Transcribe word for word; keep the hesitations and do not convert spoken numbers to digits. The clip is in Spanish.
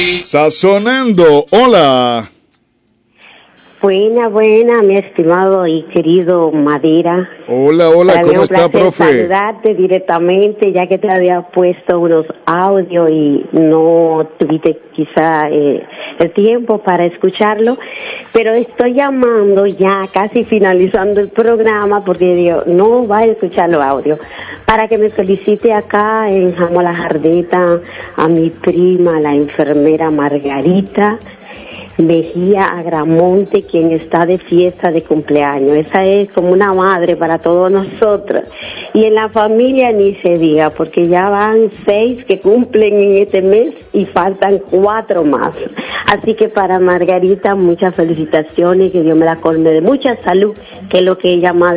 Sazonando, hola. Buena, buena, mi estimado y querido Madera. Hola, hola, Para ¿cómo mí es un está, placer profe? saludarte directamente, ya que te había puesto unos audios y no tuviste quizá eh, el tiempo para escucharlo, pero estoy llamando ya casi finalizando el programa porque digo, no va a escuchar los audios, para que me felicite acá en Jamo La Jardeta a mi prima, la enfermera Margarita Mejía Agramonte, quien está de fiesta de cumpleaños. Esa es como una madre para todos nosotros. Y en la familia ni se diga, porque ya van seis que cumplen en este mes y faltan cuatro más. Así que para Margarita, muchas felicitaciones, que Dios me la colme de mucha salud, que es lo que ella más